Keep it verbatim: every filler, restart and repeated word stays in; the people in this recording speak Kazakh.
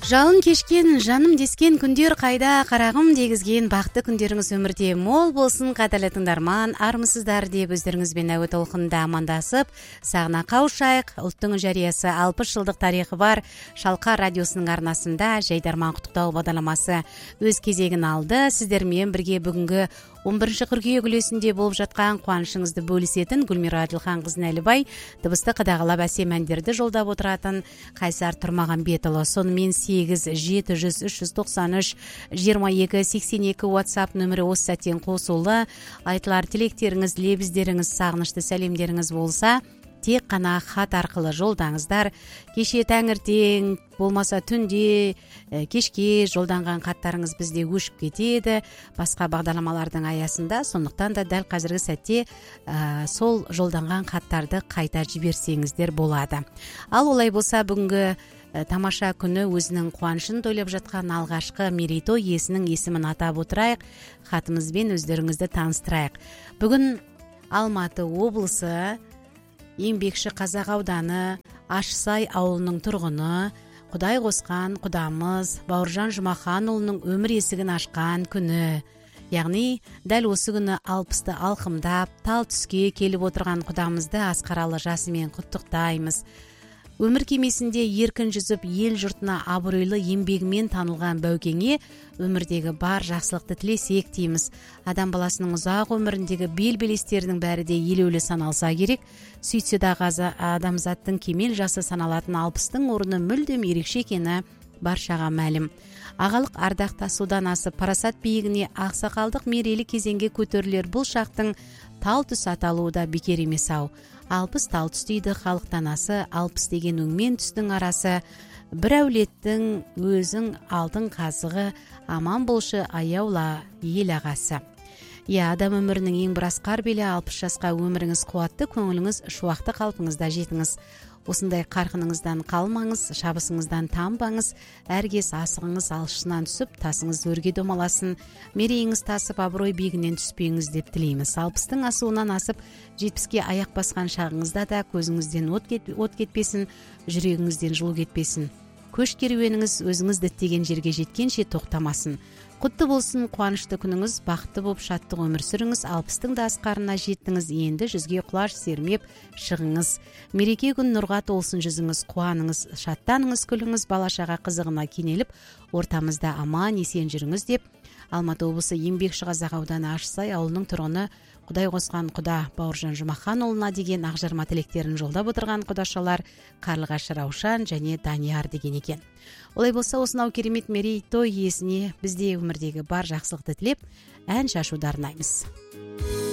Жалын кешкен, жаным дескен күндер қайда, қарағым дегізген бақытты күндеріңіз өмірде мол болсын. Қадірлі тыңдарман, армысыздар деп өздеріңізбен әуе толқынында амандасып, сағына қауышайық. Ұлттың жариясы алпыс жылдық тарихы бар Шалқар радиосының арнасында Жайдарман құттықтау бағдарламасы өз кезегін алды. Сіздермен бірге бүгінгі он бірінші қыркүйек үлесінде болып жатқан қуанышыңызды бөлісетін Гүлмира Адилханқызы Нәлібай, дыбысты қадағалап әсем әндерді жолдап отыратын Қайсар Тұрмағанбетұлы. Сонымен сегіз жеті жүз үш жүз тоқсан үш жиырма екі сексен екі WhatsApp нөмірі осы сәттен қосулы. Айтылар тілектеріңіз, лебіздеріңіз, сағынышты сәлемдеріңіз болса, тек қана хат арқылы жолдаңыздар. Кеше таңертең, болмаса түнде, кешке жолданған хаттарыңыз бізде өшіп кетеді басқа бағдарламалардың аясында. Сондықтан да дәл қазіргі сәтте ә, сол жолданған хаттарды қайта жіберсеңіздер болады. Ал олай болса, бүгінгі ә, тамаша күні өзінің қуанышын тойлап жатқан алғашқы мерейтой иесінің есімін атап отырайық. Хатымызбен өздеріңізді таныстырайық. Бүгін Алматы облысы Еңбекші Қазақ ауданы Ашсай ауылының тұрғыны, Құдай қосқан құдамыз Бауыржан Жұмаханұлының өмір есігін ашқан күні. Яғни, дәл осы күні алпысты алқымдап, тал түске келіп отырған құдамызды асқаралы жасымен құттықтаймыз. Өмір кемесінде еркін жүзіп, ел жұртына абыройлы еңбегімен танылған Бәукеңе өмірдегі бар жақсылықты тілесек дейміз. Адам баласының ұзақ өміріндегі бел-белестерінің бәрі де елеулі саналса керек. Сөйтсе дағы адамзаттың кемел жасы саналатын алпыстың орны мүлдем ерекше екені баршаға мәлім. Ағалық ардақтасудан асып, парасат биігіне ақсақалдық мерейлі кезеңге көтерілер бұл шақтың тал түс аталуы да бекер емес ау. Алпыс тал түс дейді халықтан асы, алпыс деген өңмен түстің арасы. Бір әулеттің өзің алтын қазығы, аман болшы аяула ел ағасы. Иә, адам өмірінің ең бір асқар белі алпыс жасқа өміріңіз қуатты, көңіліңіз шуақты қалпыңызда жетіңіз. Осындай қарқыныңыздан қалмаңыз, шабысыңыздан тамбаңыз, әркез асығыңыз алшысынан түсіп, тасыңыз өрге домаласын, мерейіңіз тасып, абырой биігінен түспеңіз деп тілейміз. Алпыстың асуынан асып, жетпіске аяқ басқан шағыңызда да көзіңізден от, кет, от кетпесін, жүрегіңізден жылу кетпесін. Көш керуеніңіз өзіңіз діттеген жерге жеткенше тоқтамасын. Құтты болсын қуанышты күніңіз, бақытты болып шаттық өмір сүріңіз. Алпыстың да асқарына жеттіңіз, енді жүзге құлаш сермеп шығыңыз. Мереке күн нұрға толсын жүзіңіз, қуаныңыз, шаттаныңыз, күліңіз, бала-шаға қызығына кенеліп, ортамызда аман есен жүріңіз деп Алматы облысы Еңбекші Қазақ ауданы Ашсай ауылының тұрғыны Құдай қосқан құда Бауыржан Жұмаханұлына деген ақжарма тілектерін жолдап отырған құдашалар Қарлығаш Раушан және Данияр деген екен. Олай болса, осынау керемет мерейтой иесіне бізде өмірдегі бар жақсылықты тілеп, ән шашуды арнаймыз.